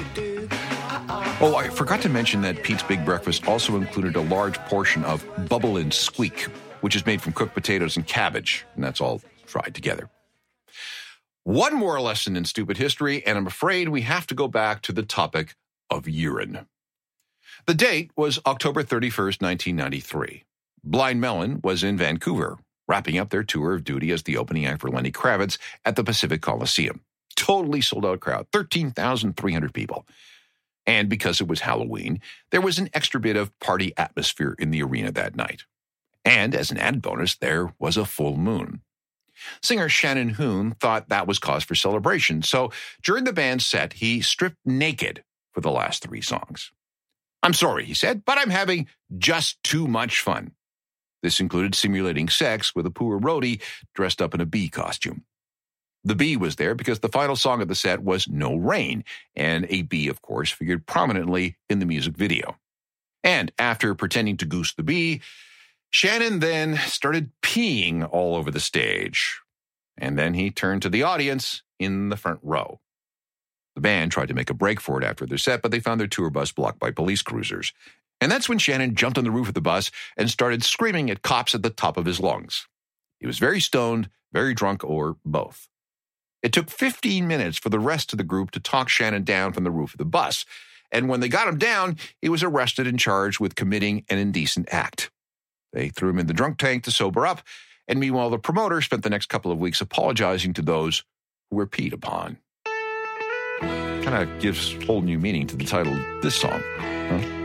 Oh, I forgot to mention that Pete's Big Breakfast also included a large portion of Bubble and Squeak, which is made from cooked potatoes and cabbage, and that's all fried together. One more lesson in stupid history, and I'm afraid we have to go back to the topic of urine. The date was October 31st, 1993. Blind Melon was in Vancouver, wrapping up their tour of duty as the opening act for Lenny Kravitz at the Pacific Coliseum. Totally sold-out crowd, 13,300 people. And because it was Halloween, there was an extra bit of party atmosphere in the arena that night. And as an added bonus, there was a full moon. Singer Shannon Hoon thought that was cause for celebration, so during the band's set, he stripped naked for the last 3 songs. "I'm sorry," he said, "but I'm having just too much fun." This included simulating sex with a poor roadie dressed up in a bee costume. The bee was there because the final song of the set was No Rain, and a bee, of course, figured prominently in the music video. And after pretending to goose the bee, Shannon then started peeing all over the stage. And then he turned to the audience in the front row. The band tried to make a break for it after their set, but they found their tour bus blocked by police cruisers. And that's when Shannon jumped on the roof of the bus and started screaming at cops at the top of his lungs. He was very stoned, very drunk, or both. It took 15 minutes for the rest of the group to talk Shannon down from the roof of the bus. And when they got him down, he was arrested and charged with committing an indecent act. They threw him in the drunk tank to sober up, and meanwhile, the promoter spent the next couple of weeks apologizing to those who were peed upon. Kind of gives whole new meaning to the title of this song, huh?